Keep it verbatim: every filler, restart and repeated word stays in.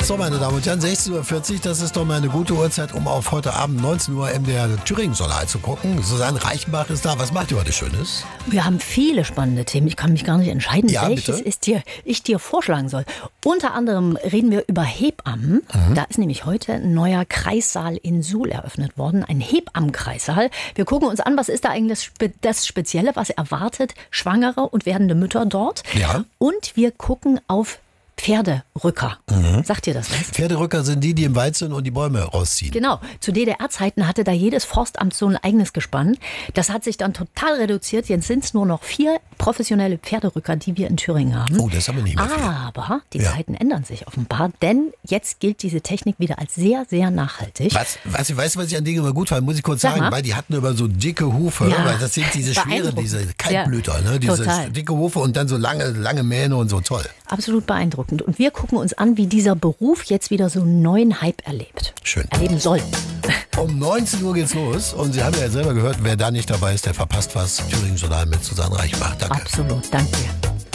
So, meine Damen und Herren, sechzehn Uhr vierzig, das ist doch mal eine gute Uhrzeit, um auf heute Abend neunzehn Uhr M D R Thüringen-Journal zu gucken. Susanne Reichenbach ist da. Was macht ihr heute Schönes? Wir haben viele spannende Themen. Ich kann mich gar nicht entscheiden, Ja, welches bitte? ich dir, ich dir vorschlagen soll. Unter anderem reden wir über Hebammen. Mhm. Da ist nämlich heute ein neuer Kreissaal in Suhl eröffnet worden. Ein Hebammenkreissaal. Wir gucken uns an, was ist da eigentlich das, Spe- das Spezielle, was erwartet schwangere und werdende Mütter dort. Ja. Und wir gucken auf Pferderücker. Mhm. Sagt ihr das was? Pferderücker sind die, die im Wald sind und die Bäume rausziehen. Genau. Zu D D R-Zeiten hatte da jedes Forstamt so ein eigenes Gespann. Das hat sich dann total reduziert. Jetzt sind es nur noch vier professionelle Pferderücker, die wir in Thüringen haben. Oh, das haben wir nicht mehr viel. Aber die Ja. Zeiten ändern sich offenbar, denn jetzt gilt diese Technik wieder als sehr, sehr nachhaltig. Was, was, weißt du, was ich an Dingen immer gut fand? Muss ich kurz Sag sagen, mal. weil die hatten immer so dicke Hufe, Ja. weil das sind diese schweren, Beeindruckend. diese Kaltblüter, ne? Diese Total. dicke Hufe und dann so lange, lange Mähne und so, toll. Absolut beeindruckend. Und wir gucken uns an, wie dieser Beruf jetzt wieder so einen neuen Hype erlebt. Schön. Erleben soll. Um neunzehn Uhr geht's los und Sie haben ja selber gehört, wer da nicht dabei ist, der verpasst was. Thüringen Journal mit Susanne Reichenbach. Danke. Absolut. Danke dir.